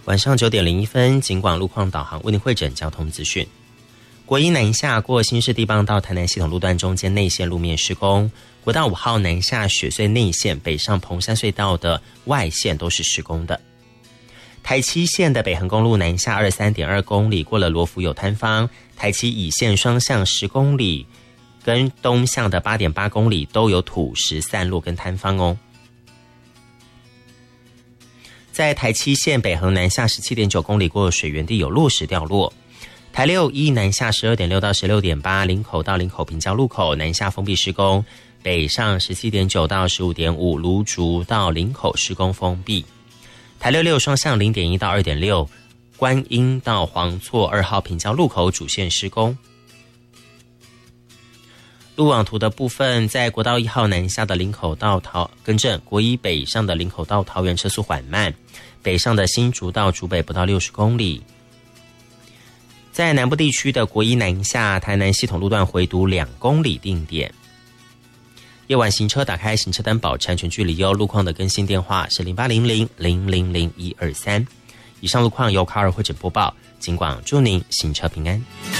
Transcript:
晚上9点01分，警广路况导航为您汇整交通资讯。国一南下过新市地磅到台南系统路段中间内线路面施工，国道5号南下雪隧内线北上彭山隧道的外线都是施工的。台七线的北横公路南下23.2公里，过了罗浮有坍方，台七乙线双向10公里跟东向的8.8公里都有土石散落跟坍方哦。在台七线北横南下17.9公里过水源地有落石掉落。台六一南下12.6到16.8，林口到林口平交路口南下封闭施工，北上17.9到15.5，芦竹到林口施工封闭。台66双向0.1到2.6，观音到黄厝2号平交路口主线施工。路网图的部分，在国道1号南下的林口到国一北上的林口到桃园车速缓慢，北上的新竹到竹北不到60公里。在南部地区的国一南下台南系统路段回堵2公里定点。夜晚行车打开行车灯保持安全距离哦。路况的更新电话是0800000123。以上路况由卡尔汇整播报，警广祝您行车平安。